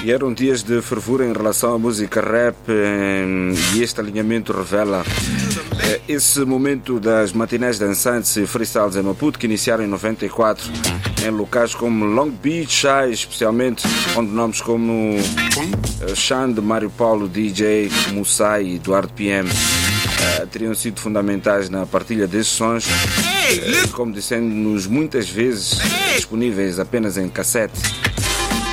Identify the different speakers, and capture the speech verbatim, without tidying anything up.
Speaker 1: Eram dias de fervura em relação à música rap e este alinhamento revela esse momento das matinés dançantes e freestyles em Maputo que iniciaram em noventa e quatro em locais como Long Beach, especialmente onde nomes como Xande, Mário Paulo, D J, Mussai e Eduardo P M teriam sido fundamentais na partilha desses sons, como dissemos muitas vezes disponíveis apenas em cassete.